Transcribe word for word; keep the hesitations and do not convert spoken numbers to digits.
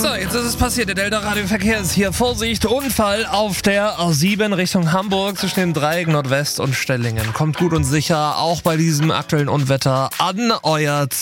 So, jetzt ist es passiert. Der Delta Radio Verkehr ist hier. Vorsicht, Unfall auf der A sieben Richtung Hamburg zwischen dem Dreieck Nordwest und Stellingen. Kommt gut und sicher auch bei diesem aktuellen Unwetter an euer Ziel.